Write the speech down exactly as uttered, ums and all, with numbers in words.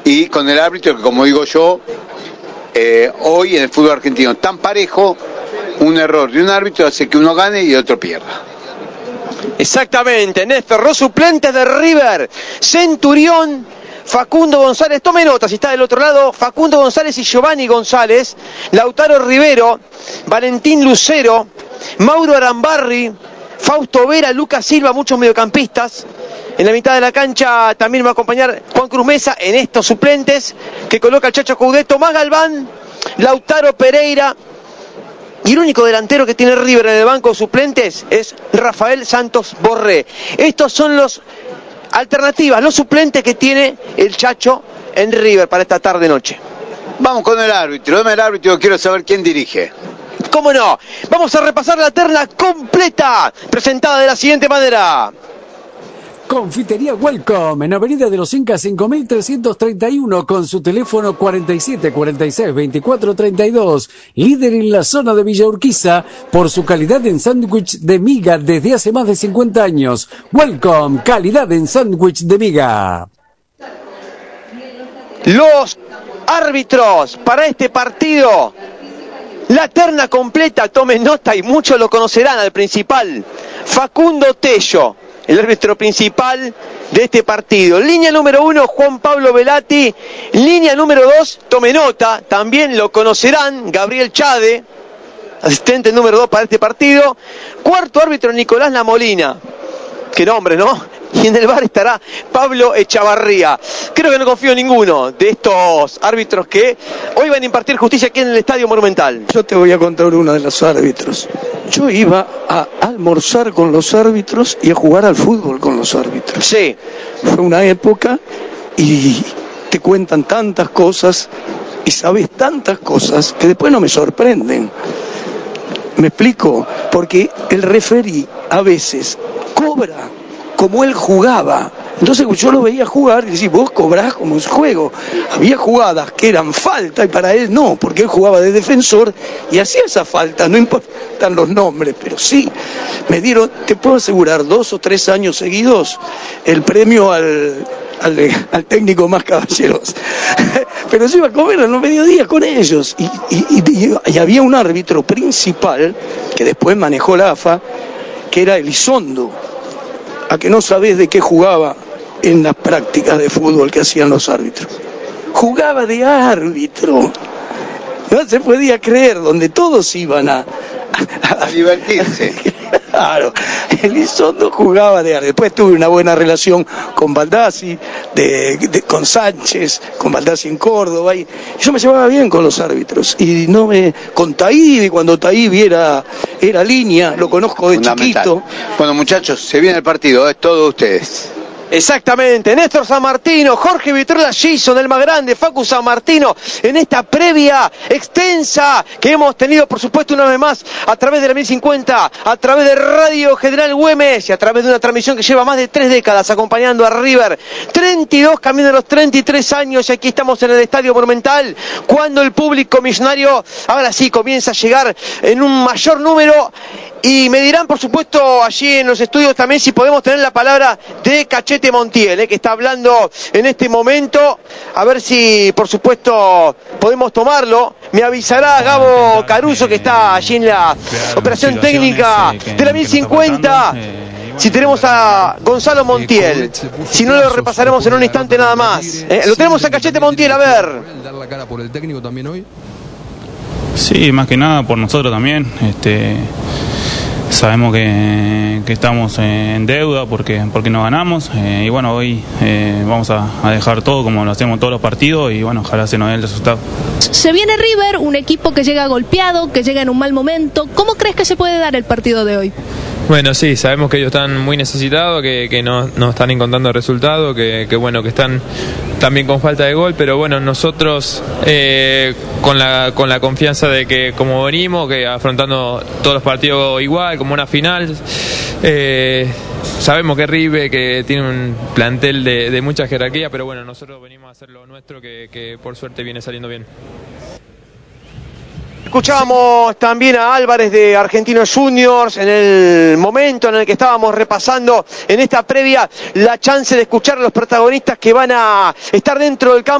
y con el árbitro que, como digo yo, eh, hoy en el fútbol argentino tan parejo, un error de un árbitro hace que uno gane y otro pierda. Exactamente, Néstor, los suplentes de River, Centurión, Facundo González, tome nota si está del otro lado, Facundo González y Giovanni González, Lautaro Rivero, Valentín Lucero, Mauro Arambarri, Fausto Vera, Lucas Silva, muchos mediocampistas. En la mitad de la cancha también va a acompañar Juan Cruz Mesa en estos suplentes que coloca el Chacho Coudet, Tomás Galván, Lautaro Pereira. Y el único delantero que tiene River en el banco de suplentes es Rafael Santos Borré. Estos son los alternativas, los suplentes que tiene el Chacho en River para esta tarde-noche. Vamos con el árbitro, dame el árbitro, quiero saber quién dirige. ¿Cómo no? Vamos a repasar la terna completa, presentada de la siguiente manera. Confitería Welcome, en Avenida de los Incas cinco mil trescientos treinta y uno, con su teléfono cuarenta y siete cuarenta y seis veinticuatro treinta y dos, líder en la zona de Villa Urquiza por su calidad en sándwich de miga desde hace más de cincuenta años. Welcome, calidad en sándwich de miga. Los árbitros para este partido, la terna completa, tomen nota y muchos lo conocerán al principal, Facundo Tello, el árbitro principal de este partido. Línea número uno, Juan Pablo Velati. Línea número dos, tome nota, también lo conocerán, Gabriel Chade, asistente número dos para este partido. Cuarto árbitro, Nicolás Lamolina. Qué nombre, ¿no? Y en el bar estará Pablo Echavarría. Creo que no confío en ninguno de estos árbitros que hoy van a impartir justicia aquí en el Estadio Monumental. Yo te voy a contar uno de los árbitros. Yo iba a almorzar con los árbitros y a jugar al fútbol con los árbitros. Sí. Fue una época y te cuentan tantas cosas y sabes tantas cosas que después no me sorprenden. ¿Me explico? Porque el referí a veces cobra como él jugaba. Entonces yo lo veía jugar y decía, vos cobrás como un juego. Había jugadas que eran falta y para él no, porque él jugaba de defensor y hacía esa falta, no importan los nombres, pero sí, me dieron, te puedo asegurar, dos o tres años seguidos, el premio al, al, al técnico más caballeroso. Pero yo iba a comer a los mediodías con ellos y, y, y, y había un árbitro principal que después manejó la A F A, que era Elizondo. A que no sabés de qué jugaba en las prácticas de fútbol que hacían los árbitros. Jugaba de árbitro. No se podía creer, donde todos iban a... A, a divertirse. Claro, Elizondo jugaba de árbitro. Después tuve una buena relación con Baldassi, de, de, con Sánchez, con Baldassi en Córdoba. Y yo me llevaba bien con los árbitros. Y no me... Con Taíbi, cuando Taíbi era, era línea, lo conozco de chiquito. Bueno, muchachos, se viene el partido, es todo de ustedes. Exactamente, Néstor San Martino, Jorge Vitrola Gison, el más grande, Facu San Martino, en esta previa extensa que hemos tenido, por supuesto, una vez más, a través de la mil cincuenta, a través de Radio General Güemes y a través de una transmisión que lleva más de tres décadas acompañando a River. treinta y dos, camino de los treinta y tres años, y aquí estamos en el Estadio Monumental, cuando el público millonario, ahora sí, comienza a llegar en un mayor número. Y me dirán, por supuesto, allí en los estudios también si podemos tener la palabra de Cachete Montiel, eh, que está hablando en este momento. A ver si, por supuesto, podemos tomarlo. Me avisará Gabo Caruso, que está allí en la operación técnica de la mil cincuenta. Si tenemos a Gonzalo Montiel. Si no, lo repasaremos en un instante nada más. Eh, lo tenemos a Cachete Montiel, a ver. Dar la cara por el técnico también hoy. Sí, más que nada por nosotros también. Este... Sabemos que, que estamos en deuda porque, porque no ganamos eh, y bueno, hoy eh, vamos a, a dejar todo como lo hacemos en todos los partidos y bueno, ojalá se nos dé el resultado. Se viene River, un equipo que llega golpeado, que llega en un mal momento. ¿Cómo crees que se puede dar el partido de hoy? Bueno, sí, sabemos que ellos están muy necesitados, que, que no, no están encontrando resultados, que, que bueno, que están también con falta de gol, pero bueno, nosotros eh, con la con la confianza de que como venimos, que afrontando todos los partidos igual, como una final, eh, sabemos que River, que tiene un plantel de, de mucha jerarquía, pero bueno, nosotros venimos a hacer lo nuestro, que, que por suerte viene saliendo bien. Escuchábamos también a Álvarez de Argentinos Juniors en el momento en el que estábamos repasando en esta previa la chance de escuchar a los protagonistas que van a estar dentro del campo.